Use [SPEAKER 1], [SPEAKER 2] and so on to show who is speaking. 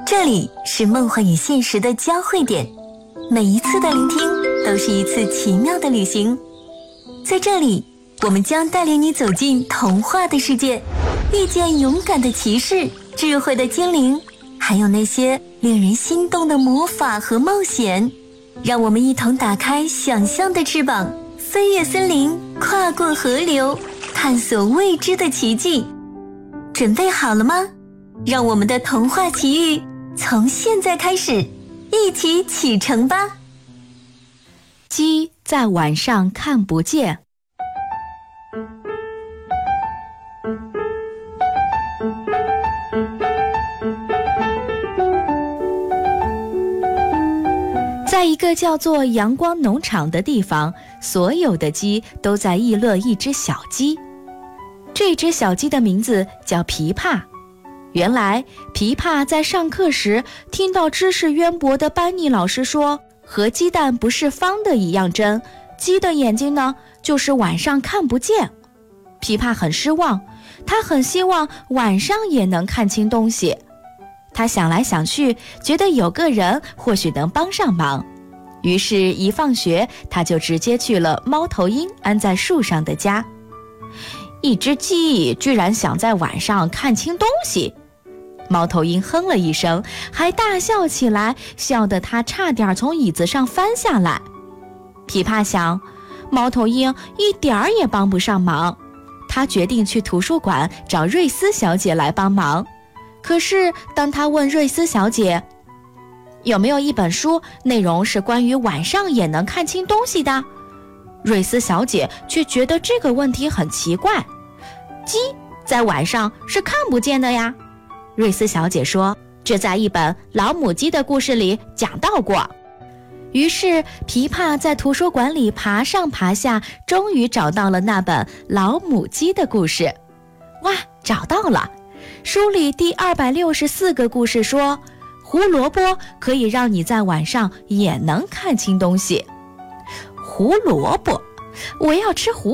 [SPEAKER 1] 这里是梦幻与现实的交汇点，每一次的聆听都是一次奇妙的旅行。在这里，我们将带领你走进童话的世界，遇见勇敢的骑士、智慧的精灵，还有那些令人心动的魔法和冒险。让我们一同打开想象的翅膀，飞越森林，跨过河流，探索未知的奇迹。准备好了吗？让我们的童话奇遇从现在开始，一起启程吧。
[SPEAKER 2] 鸡在晚上看不见。在一个叫做阳光农场的地方，所有的鸡都在议论一只小鸡。这只小鸡的名字叫琵琶。原来琵琶在上课时听到知识渊博的班尼老师说，和鸡蛋不是方的一样针，鸡的眼睛呢就是晚上看不见。琵琶很失望，他很希望晚上也能看清东西。他想来想去，觉得有个人或许能帮上忙，于是一放学他就直接去了猫头鹰安在树上的家。一只鸡居然想在晚上看清东西。猫头鹰哼了一声，还大笑起来，笑得他差点从椅子上翻下来。琵琶想，猫头鹰一点儿也帮不上忙，他决定去图书馆找瑞斯小姐来帮忙。可是当他问瑞斯小姐有没有一本书内容是关于晚上也能看清东西的，瑞斯小姐却觉得这个问题很奇怪。鸡在晚上是看不见的呀。瑞斯小姐说，这在一本老母鸡的故事里讲到过。于是琵琶在图书馆里爬上爬下，终于找到了那本老母鸡的故事。哇，找到了！书里第264个故事说，胡萝卜可以让你在晚上也能看清东西。胡萝卜，我要吃胡